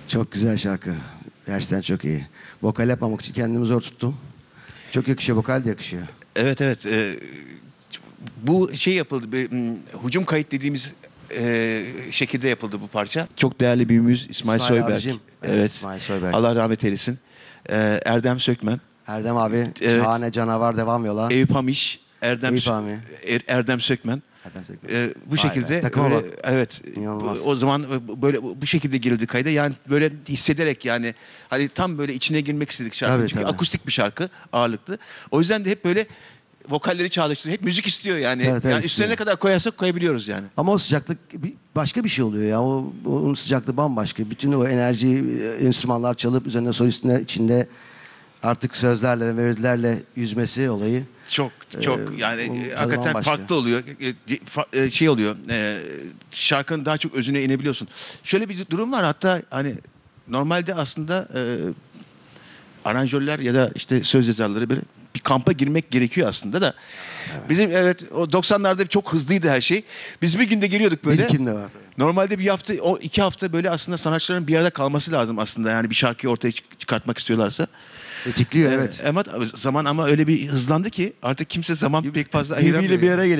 Çok güzel şarkı. Gerçekten çok iyi. Vokal yapmamak için kendimi zor tuttum. Çok yakışıyor, vokal de yakışıyor. Evet evet. Bu şey yapıldı. Hücum kayıt dediğimiz şekilde yapıldı bu parça. Çok değerli büyüğümüz İsmail Soyberk. abicim. Evet. İsmail Soyberk. Allah rahmet eylesin. Erdem Sökmen. Erdem abi, Evet. şahane canavar devam yola. Eyüp Hamiş. Eyüp abi. Erdem Sökmen. Erdem Sökmen. Bu Vay şekilde be, takıma bak. evet İnanılmaz. o zaman böyle bu şekilde girildi kayda, yani böyle hissederek, yani hani tam böyle içine girmek istedik şarkı, Tabii, çünkü tabii. akustik bir şarkı ağırlıklı, o yüzden de hep böyle vokalleri çağrıştırıyor, hep müzik istiyor yani, Evet, evet, yani üstlerine istiyor. ne kadar koyarsak koyabiliyoruz yani. Ama o sıcaklık başka bir şey oluyor ya. Onun sıcaklığı bambaşka. Bütün o enerji, enstrümanlar çalıp üzerine solistler içinde artık sözlerle ve melodilerle yüzmesi olayı. Çok yani onun tadı hakikaten bambaşka. farklı oluyor. Şey oluyor. Şarkının daha çok özüne inebiliyorsun. Şöyle bir durum var, hatta hani normalde aslında aranjörler ya da işte söz yazarları böyle bir kampa girmek gerekiyor aslında da. Evet. Bizim o 90'larda çok hızlıydı her şey. Biz bir günde geliyorduk böyle. İlkinde var. Normalde bir hafta, o 2 hafta böyle aslında sanatçıların bir arada kalması lazım aslında. Yani bir şarkıyı ortaya çıkartmak istiyorlarsa. Tetikliyor evet. Ama zaman öyle bir hızlandı ki artık kimse zaman pek fazla ayıramıyor. Birbiriyle bir araya